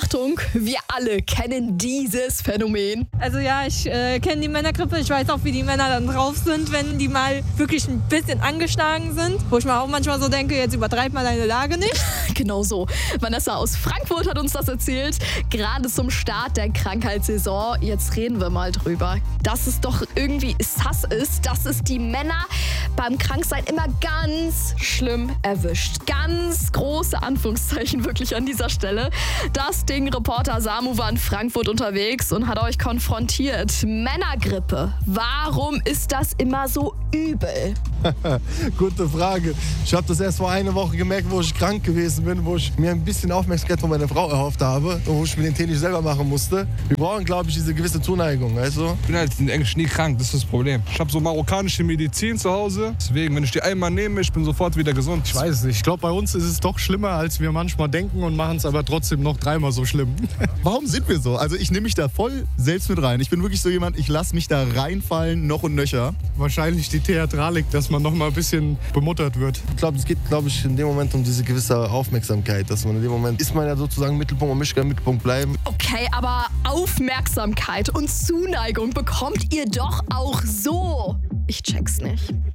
Achtung, wir alle kennen dieses Phänomen. Also ja, ich kenne die Männergrippe. Ich weiß auch, wie die Männer dann drauf sind, wenn die mal wirklich ein bisschen angeschlagen sind. Wo ich mir auch manchmal so denke, jetzt übertreib mal deine Lage nicht. Genau so. Vanessa aus Frankfurt hat uns das erzählt. Gerade zum Start der Krankheitssaison. Jetzt reden wir mal drüber. Dass es doch irgendwie sass ist, dass es die Männer beim Kranksein immer ganz schlimm erwischt. Ganz große Anführungszeichen wirklich an dieser Stelle. Das Ding-Reporter Samu war in Frankfurt unterwegs und hat euch konfrontiert. Männergrippe. Warum ist das immer so übel? Gute Frage. Ich habe das erst vor einer Woche gemerkt, wo ich krank gewesen bin, wo ich mir ein bisschen Aufmerksamkeit von meiner Frau erhofft habe und wo ich mir den Tee nicht selber machen musste. Wir brauchen, glaube ich, diese gewisse Zuneigung, weißt du? Ich bin halt eigentlich nie krank, das ist das Problem. Ich habe so marokkanische Medizin zu Hause. Deswegen, wenn ich die einmal nehme, ich bin sofort wieder gesund. Ich weiß es nicht. Ich glaube, bei uns ist es doch schlimmer, als wir manchmal denken und machen es aber trotzdem noch dreimal so schlimm. Warum sind wir so? Also ich nehme mich da voll selbst mit rein. Ich bin wirklich so jemand, ich lasse mich da reinfallen, noch und nöcher. Wahrscheinlich die Theatralik, dass man noch mal ein bisschen bemuttert wird. Ich glaube, es geht, in dem Moment um diese gewisse Aufmerksamkeit, dass man in dem Moment ist man ja sozusagen Mittelpunkt und möchte gerne Mittelpunkt bleiben. Okay, aber Aufmerksamkeit und Zuneigung bekommt ihr doch auch so. Ich check's nicht.